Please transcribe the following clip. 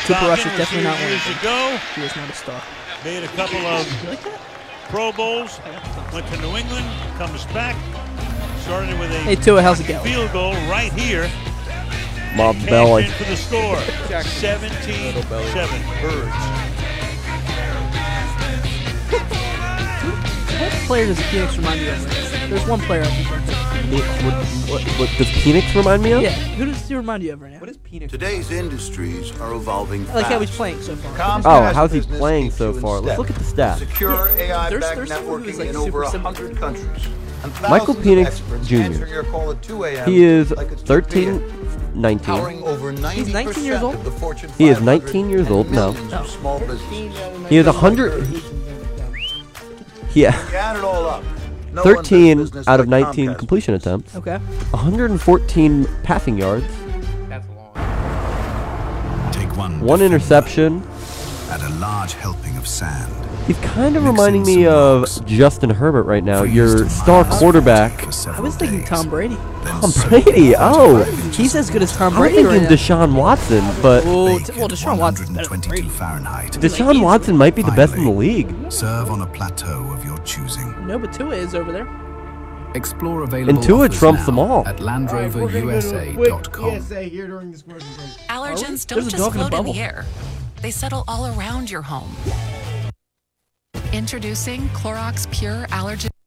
Cooper Rush is Falcon definitely not one years of them. ago. He is not a star. Made a couple of Pro Bowls. Went to New England. Comes back. Started with a Hey, Tua, how's it going? field goal right here. Mob Cashed belly. in for the score. 17-7 Birds. What player does Phoenix remind you of? There's one player I can think of. What does Phoenix remind me of? Yeah, who does he remind you of right now? What is Phoenix? Today's industries are evolving I like how fast. he's playing so far. Oh, how's he playing so far? Let's look at the stats. Secure there's AI-backed someone who's, networking like, in over super simple. 100 countries. And Michael thousands of Penix experts Jr. answering your call at 2 a.m. He is like it's 2 13, p.m. 19. Powering over 90% 19 years old? of the Fortune He is 500 19 years and old now. millions of small businesses. He is 100. Yeah, Add it all up. No one does 13 business out of like 19 Comcast. completion attempts, Okay. 114 passing yards, That's long. Take one interception. Add a large helping of sand. He's kind of Mix reminding in me some of rocks. Justin Herbert right now, Freeze your to star minus quarterback. 40 for I several was thinking days. Tom Brady. Then Tom soak Brady. the Oh, antibiotics He's as good as Tom I'm Brady thinking right now. Deshaun Watson, but Oh, Bake well, at Deshaun Watson's better than 122 Brady. Fahrenheit. Deshaun Watson might be the best in the league. Serve on a plateau of your choosing. No, but Tua is over there. Explore available And Tua offers trumps now them all. at LandRoverUSA.com. here during this commercial break. There's Allergens don't a just dog in a float in bubble. the air. They settle all around your home. Introducing Clorox Pure Allergen